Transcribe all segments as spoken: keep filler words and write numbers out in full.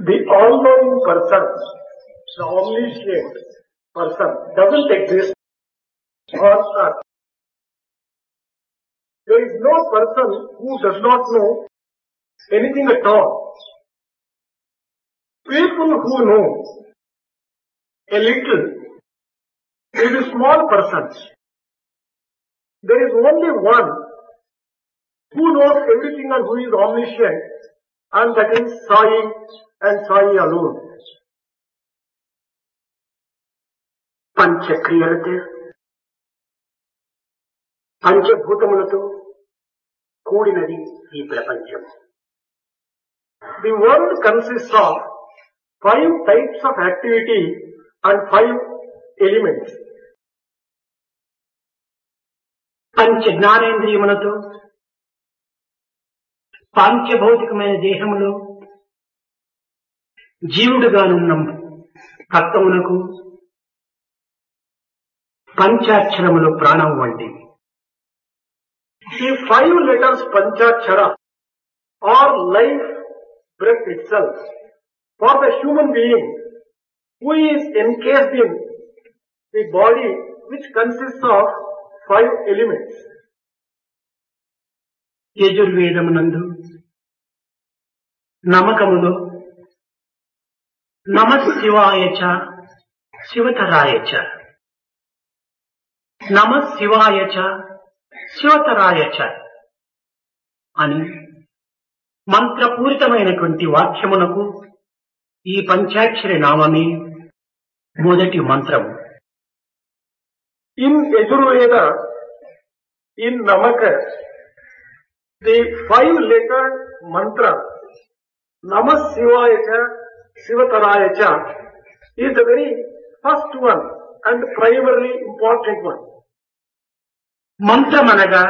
The all-knowing person, the omniscient person, doesn't exist on earth. There is no person who does not know anything at all. People who know a little is a small person. There is only one who knows everything and who is omniscient, and that is Sai and Sai alone. పంచక్రియలతో పంచభూతములతో కూడినది ఈ ప్రపంచం. The world consists of five types of activity and five elements. పంచ జ్ఞానేంద్రియములతో పాంచభౌతికమైన దేహములో జీవుడుగానున్న తత్వమునకు పంచాక్షరములు ప్రాణం వంటివి. The five letters Panchakshara are life breath itself for the human being who is encased in the body which consists of five elements. యజుర్వేదమునందు నమకములో నమః శివాయ చ శివతరాయ చ, నమః శివాయ చ శివతరాయ చ అని మంత్రపూరితమైనటువంటి వాక్యమునకు ఈ పంచాక్షరి నామమే మొదటి మంత్రము. In Yajurveda, in Namaka, the five-letter mantra Namah Shivaya Cha Shivataraya Cha is the very first one and primarily important one. మంత్రమనగా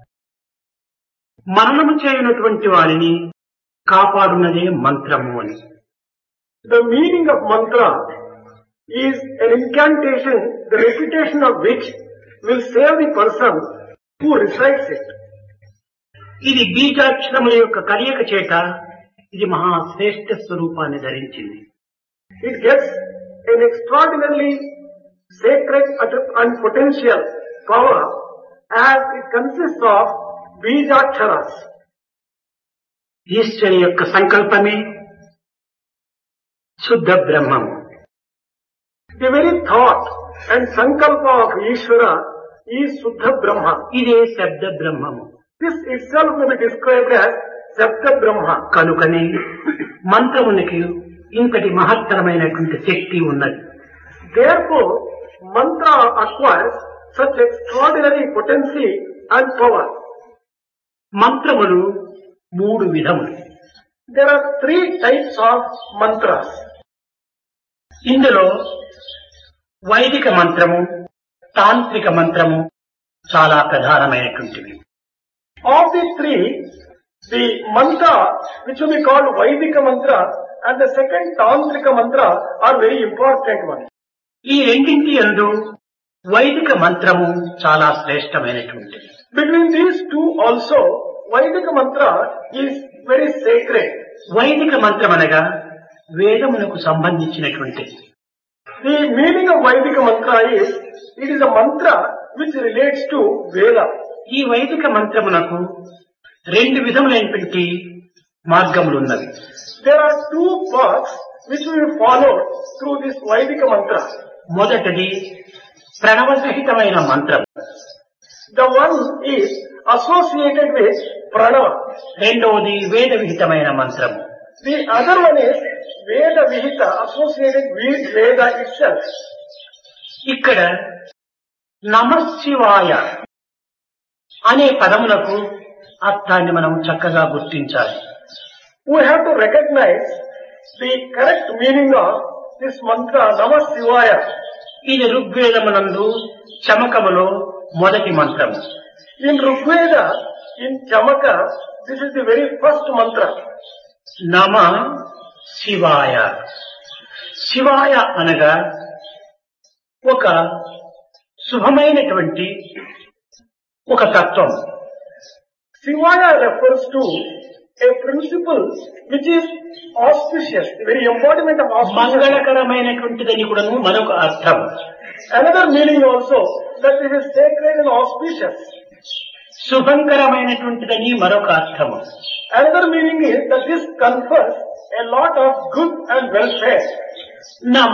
మరణము చేయనటువంటి వారిని కాపాడునదే మంత్రము అని. The meaning of mantra is an incantation, the recitation of which will save the person who recites it. ఇది బీజాక్షరముల యొక్క కలయిక చేత ఇది మహాశ్రేష్ఠ స్వరూపాన్ని ధరించింది. It gets an extraordinarily sacred and potential power as it consists of Bijaksharas. Eshwari యొక్క సంకల్పమే శుద్ధ బ్రహ్మము. The very thought and sankalpa of Ishvara is Shuddha Brahma. ఇదే శబ్ద బ్రహ్మము. This itself may be described as Shabda Brahma. కనుకనే మంత్రమునికి ఇంతటి మహత్తరమైనటువంటి శక్తి ఉన్నది. Therefore, mantra acquires such extraordinary potency and power. మంత్రములు మూడు విధములు. There are three types of mantras. ఇందులో వైదిక మంత్రము, తాంత్రిక మంత్రము చాలా ప్రధానమైనటువంటివి. Of the three, the mantra which will be called Vaidika mantra and the second Tantrika mantra are very important ones. ఈ రెండింటి యందు వైదిక మంత్రము చాలా శ్రేష్టమైనటువంటిది. Between these two also, Vaidika mantra is very sacred. వైదిక మంత్రం అనగా వేదమునకు సంబంధించినటువంటిది. The meaning of Vaidika mantra is, it is a mantra which relates to Veda. ఈ వైదిక మంత్రమునకు రెండు విధములైనటువంటి మార్గములు ఉన్నవి. There are two paths which we will follow through this Vaidika mantra. మొదటిది ప్రణవసహితమైన మంత్రం. The one is associated with Pranava. రెండవది వేద విహితమైన మంత్రము. The other one is Veda Vihita, associated with Veda itself. ఇక్కడ నమః శివాయ అనే పదములకు అర్థాన్ని మనం చక్కగా గుర్తించాలి. We have to recognize the correct meaning of this mantra Namah Shivaya. ఇది ఋగ్వేదమునందు చమకములో మొదటి మంత్రము. In Rigveda, in Chamaka, this is the very first mantra. నమః శివాయ. శివాయ అనగా ఒక శుభమైనటువంటి ఒక తత్వం. Shivaya refers to a principle which is auspicious, the very embodiment of auspicious. మంగళకరమైనటువంటిదని కూడాను మరొక అర్థం. Another meaning also that it is sacred and auspicious. శుభంకరమైనటువంటిదని మరొక అర్థము. Another meaning is that this confers a lot of good and welfare. నమ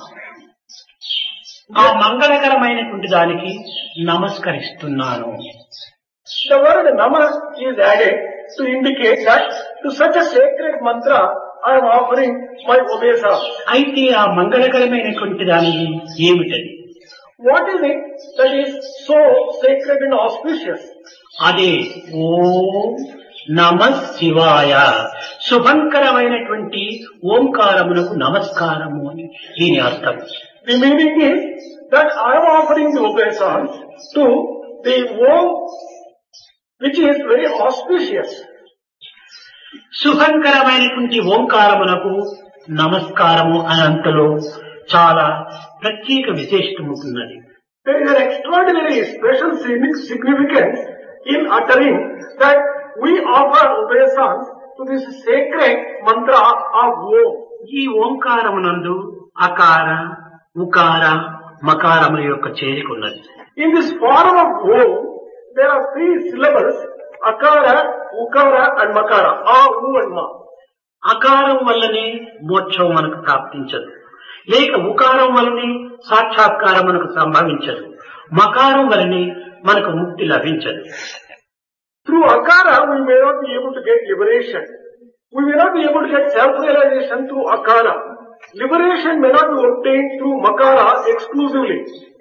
ఆ మంగళకరమైనటువంటి దానికి నమస్కరిస్తున్నాను. The word nama is added to indicate that to such a sacred mantra I am offering my obeisance. అయితే ఆ మంగళకరమైనటువంటి దానికి ఏమిటది? What is it that is so sacred and auspicious? అదే ఓం నమః శివాయ, శుభంకరమైనటువంటి ఓంకారమునకు నమస్కారము అని దీని అర్థం. The meaning is that I am offering the obeisance to the Om which is very auspicious. శుభంకరమైనటువంటి ఓంకారమునకు నమస్కారము అనంతలో చాలా ప్రత్యేక విశేషం ఉంటున్నది. There is an extraordinary special significance in uttering that we offer obeisance to this sacred mantra of Om. ఈ ఓంకారమునందు అకార ఉకార మకారముల యొక్క చేరికున్నది. In this form of Om, there are three syllables: akara, ukara and makara. A, U and ma. అకారం వల్లనే మోక్షం మనకు ప్రాప్తించదు, లేక ఉకారం వల్లనే సాక్షాత్కారం మనకు సంభవించదు, మకారం వల్లనే మనకు ముక్తి లభించదు. Through akara we may not be able to get liberation. We may not be able to get self-realization through akara. Liberation may not be obtained through makara exclusively.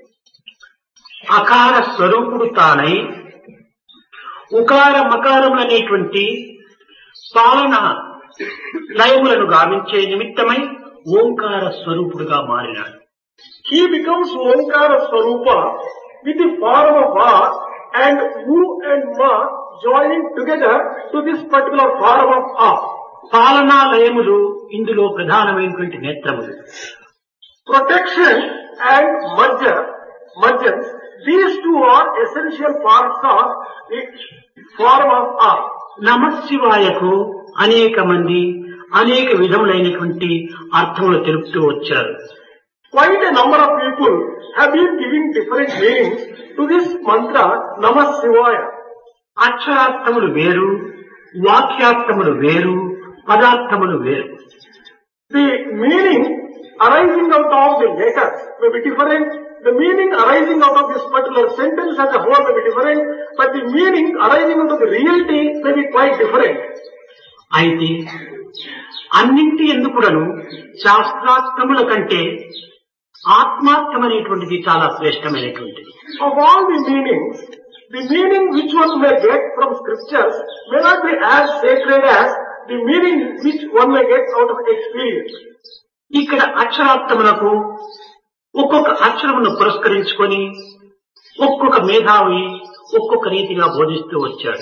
అకార స్వరూపుడు తానై ఉకార మకారములనేటువంటి పాలన లయములను గావించే నిమిత్తమై ఓంకార స్వరూపుడుగా మారినాడు. He becomes Omkara Swarupa with the form of Va and U and Ma joining together to this particular form of A. పాలనా లయములు ఇందులో ప్రధానమైనటువంటి నేత్రములు. Protection and merger, mergence, these two are essential parts of the form of A. నమశివాయకు అనేక మంది అనేక విధములైనటువంటి అర్థములు తెలుపుతూ వచ్చారు. Quite a number of people have been giving different meanings to this mantra Namah Shivaya. అక్షరార్థములు వేరు, వాక్యార్థములు వేరు, పదార్థములు వేరు. The meaning arising out of the letters may be different. The meaning arising out of this particular sentence as a whole may be different, but the meaning arising out of the reality may be quite different. అయితే అన్నింటి ఎందుకులను శాస్త్రార్థముల కంటే ఆత్మార్థమనేటువంటిది చాలా శ్రేష్టమైనటువంటిది. Of all the meanings, the meaning which one may get from scriptures may not be as sacred as the meaning which one may get out of experience. ఇక్కడ అక్షరార్థములకు ఒక్కొక్క అక్షరమును పురస్కరించుకొని ఒక్కొక్క మేధావి ఒక్కొక్క రీతిగా బోధిస్తూ వచ్చాడు.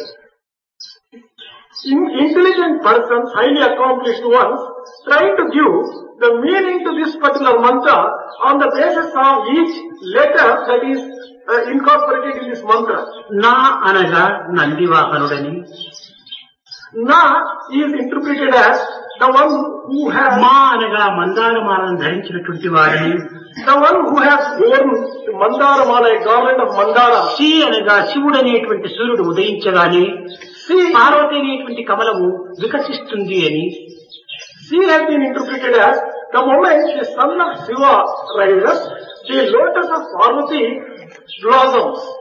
Intelligent persons, highly accomplished ones, trying to give the meaning to this particular mantra on the basis of each letter that is uh, incorporated in this mantra. నా అనగా నందివాహనుడని, Na is interpreted as the one who has, మా అనగా మందారమాలను ధరించినటువంటి వాడిని, the one who has worn the mandara mala, a garland of mandara. Shri అనగా శివుడు అనేటువంటి సూర్యుడు ఉదయించగానే పార్వతి అనేటువంటి కమలము వికసిస్తుంది అని, She has been interpreted as the moment the son of Shiva rises, the lotus of Parvati blossoms.